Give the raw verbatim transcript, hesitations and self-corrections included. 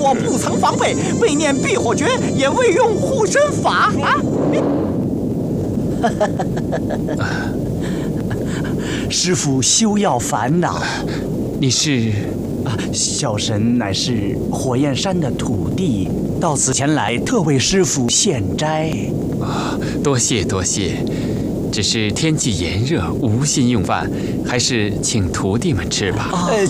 我不曾防备，未念避火诀，也未用护身法啊！师父休要烦恼。 你是？ 啊，小神乃是火焰山的土地，到此前来特为师父献斋。 啊，多谢多谢。只是天气炎热，无心用饭，还是请徒弟们吃吧。 呃，